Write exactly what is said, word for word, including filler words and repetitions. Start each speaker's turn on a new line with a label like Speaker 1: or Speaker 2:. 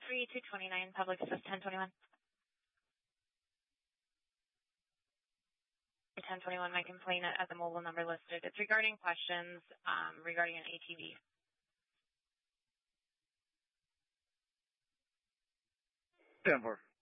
Speaker 1: three two two nine, Public Assist ten twenty-one. ten twenty-one, my complaint at the mobile number listed. It's regarding questions um, regarding an A T V.
Speaker 2: ten four.